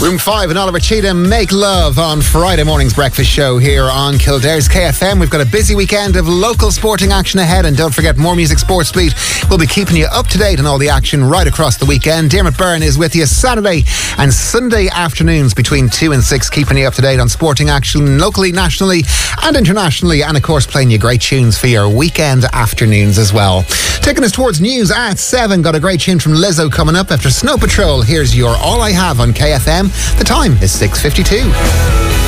Room 5 and Oliver Cheetham make love on Friday morning's breakfast show here on Kildare's KFM. We've got a busy weekend of local sporting action ahead, and don't forget More Music Sports Beat. We'll be keeping you up to date on all the action right across the weekend. Dermot Byrne is with you Saturday and Sunday afternoons between 2 and 6, keeping you up to date on sporting action locally, nationally and internationally, and of course playing you great tunes for your weekend afternoons as well. Taking us towards news at 7, got a great tune from Lizzo coming up after Snow Patrol. Here's your All I Have on KFM. The time is 6:52.